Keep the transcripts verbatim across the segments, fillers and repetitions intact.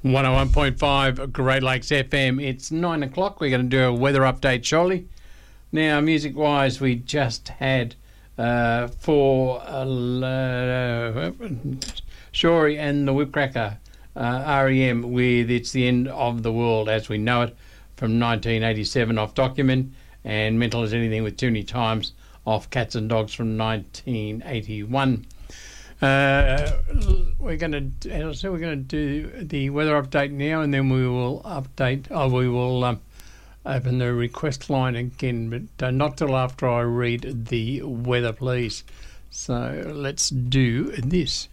one oh one point five Great Lakes F M. It's nine o'clock. We're going to do a weather update shortly. Now, music-wise, we just had uh, for uh, Shorey and the Whipcracker uh, R E M with It's the End of the World as We Know It from nineteen eighty-seven off Document, and Mental as Anything with Too Many Times off Cats and Dogs from nineteen eighty-one. Uh, we're going to so we're going to do the weather update now, and then we will update. Oh, we will um, open the request line again, but uh, not till after I read the weather, please. So let's do this.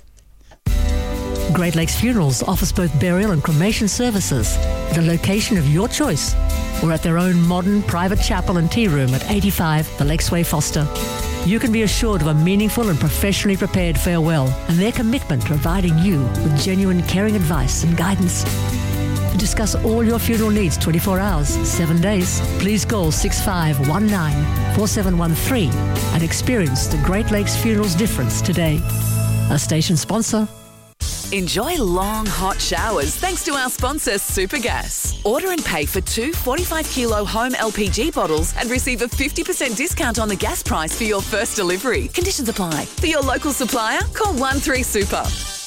Great Lakes Funerals offers both burial and cremation services at a location of your choice, or at their own modern private chapel and tea room at eighty-five The Lakesway, Foster. You can be assured of a meaningful and professionally prepared farewell and their commitment to providing you with genuine caring advice and guidance. To discuss all your funeral needs twenty-four hours, seven days, please call six five one nine, four seven one three and experience the Great Lakes Funerals difference today. A station sponsor. Enjoy long, hot showers thanks to our sponsor, Supergas. Order and pay for two forty-five kilo home L P G bottles and receive a fifty percent discount on the gas price for your first delivery. Conditions apply. For your local supplier, call one three super.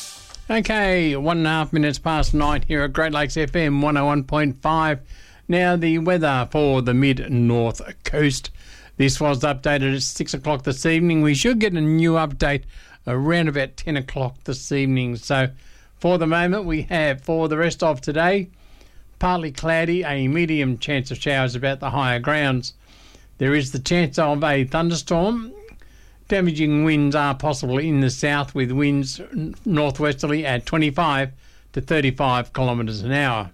Okay, one and a half minutes past nine here at Great Lakes F M one oh one point five. Now the weather for the mid-north coast. This was updated at six o'clock this evening. We should get a new update around about ten o'clock this evening. So for the moment we have, for the rest of today, partly cloudy, a medium chance of showers about the higher grounds. There is the chance of a thunderstorm. Damaging winds are possible in the south, with winds northwesterly at twenty-five to thirty-five kilometres an hour.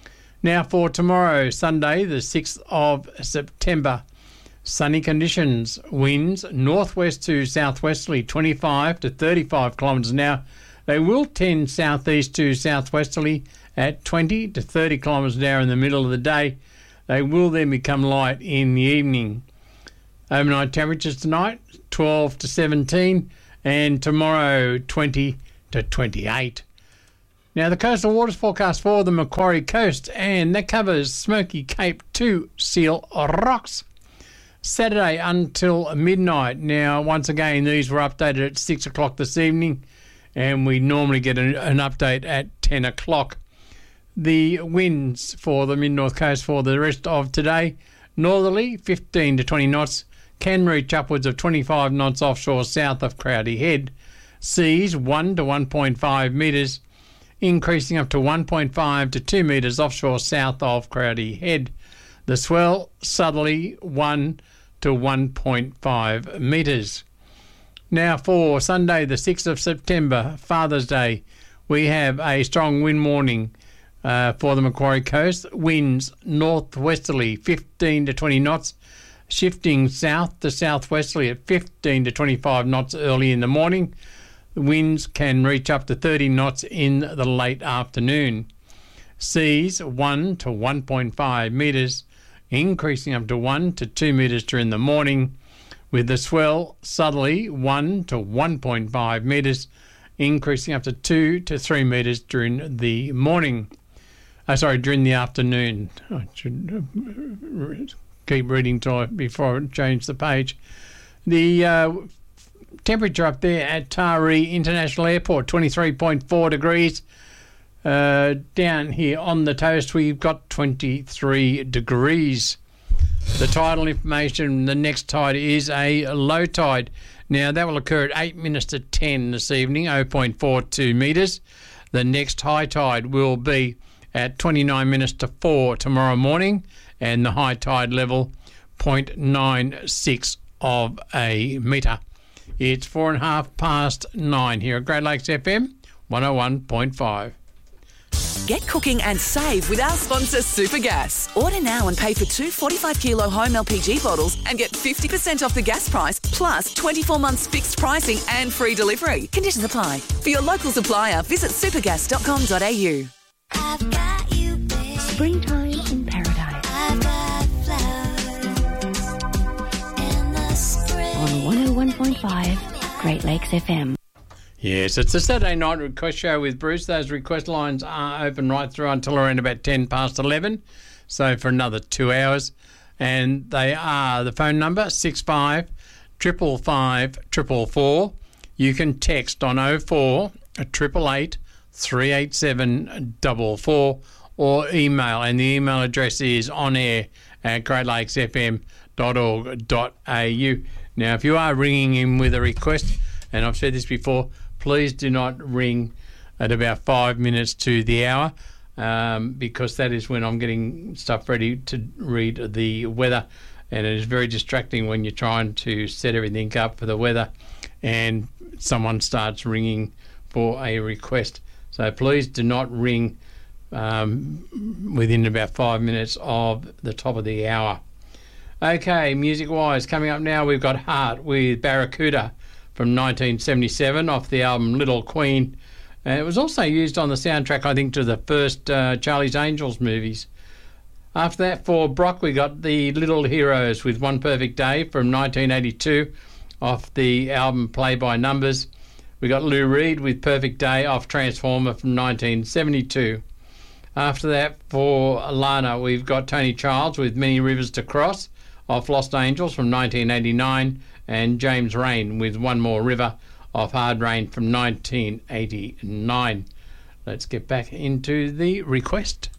Now for tomorrow, Sunday the sixth of September. Sunny conditions, winds northwest to southwesterly twenty-five to thirty-five kilometres an hour. They will tend southeast to southwesterly at twenty to thirty kilometres an hour in the middle of the day. They will then become light in the evening. Overnight temperatures tonight twelve to seventeen, and tomorrow twenty to twenty-eight. Now the coastal waters forecast for the Macquarie Coast, and that covers Smoky Cape to Seal Rocks. Saturday until midnight. Now, once again, these were updated at six o'clock this evening, and we normally get an, an update at ten o'clock. The winds for the mid-north coast for the rest of today, northerly fifteen to twenty knots, can reach upwards of twenty-five knots offshore south of Crowdy Head. Seas one to one point five metres, increasing up to one point five to two metres offshore south of Crowdy Head. The swell southerly one to one point five metres. Now for Sunday the sixth of September, Father's Day, we have a strong wind warning uh, for the Macquarie Coast. Winds northwesterly fifteen to twenty knots, shifting south to southwesterly at fifteen to twenty-five knots early in the morning. The winds can reach up to thirty knots in the late afternoon. Seas one to one point five metres, increasing up to one to two metres during the morning, with the swell southerly one to one point five metres, increasing up to two to three metres during the morning. Uh, sorry, during the afternoon. I should keep reading till before I change the page. The uh, temperature up there at Taree International Airport, twenty-three point four degrees. Uh, down here on the toast, we've got twenty-three degrees. The tidal information, the next tide is a low tide. Now, that will occur at eight minutes to ten this evening, zero point four two metres. The next high tide will be at twenty-nine minutes to four tomorrow morning, and the high tide level, zero point nine six of a metre. It's four and a half past nine here at Great Lakes F M, one oh one point five. Get cooking and save with our sponsor, Supergas. Order now and pay for two forty-five kilo home L P G bottles and get fifty percent off the gas price, plus twenty-four months fixed pricing and free delivery. Conditions apply. For your local supplier, visit supergas dot com dot a u. I've got you, babe. Springtime in paradise. I've got flowers in the spring. On one oh one point five Great Lakes F M. Yes, it's a Saturday night request show with Bruce. Those request lines are open right through until around about ten past eleven, so for another two hours. And they are the phone number six five triple five triple four. You can text on oh four eight eight eight three eight seven four four or email, and the email address is on air at great lakes f m dot org dot a u. Now, if you are ringing in with a request, and I've said this before, please do not ring at about five minutes to the hour, um, because that is when I'm getting stuff ready to read the weather, and it is very distracting when you're trying to set everything up for the weather and someone starts ringing for a request. So please do not ring um, within about five minutes of the top of the hour. Okay, music-wise, coming up now, we've got Heart with Barracuda from nineteen seventy-seven off the album Little Queen. And it was also used on the soundtrack, I think, to the first uh, Charlie's Angels movies. After that, for Brock, we got the Little Heroes with One Perfect Day from nineteen eighty-two off the album Play by Numbers. We got Lou Reed with Perfect Day off Transformer from nineteen seventy-two. After that, for Lana, we've got Tony Childs with Many Rivers to Cross off Lost Angels from nineteen eighty-nine, and James Rain with One More River off Hard Rain from nineteen eighty-nine. Let's get back into the request.